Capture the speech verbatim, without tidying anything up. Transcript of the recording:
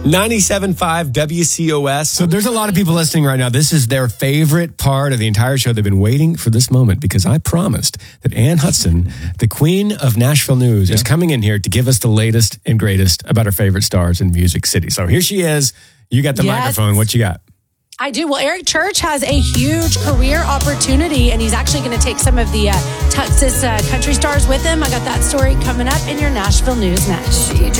ninety-seven point five W C O S. So there's a lot of people listening right now. This is their favorite part of the entire show. They've been waiting for this moment because I promised that Ann Hudson, the queen of Nashville news, yeah. is coming in here to give us the latest and greatest about her favorite stars in Music City. So here she is. You got the yes. microphone. What you got? I do. Well, Eric Church has a huge career opportunity, and he's actually going to take some of the uh, Texas uh, country stars with him. I got that story coming up in your Nashville news next.